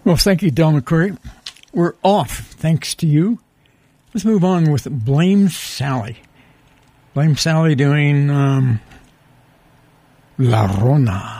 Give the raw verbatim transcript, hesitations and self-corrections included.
Well, thank you, Del McCoury. We're off, thanks to you. Let's move on with Blame Sally. Blame Sally doing um, La Rona.